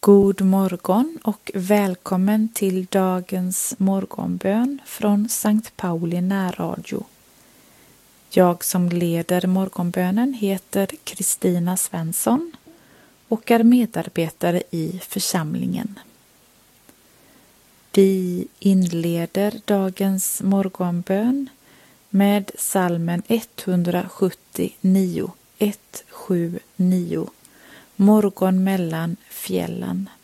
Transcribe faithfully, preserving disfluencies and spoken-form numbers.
God morgon och välkommen till dagens morgonbön från Sankt Pauli närradio. Jag som leder morgonbönen heter Kristina Svensson och är medarbetare i församlingen. Vi inleder dagens morgonbön med psalmen etthundrasjuttionio, etthundrasjuttionio, Morgon mellan fjällen.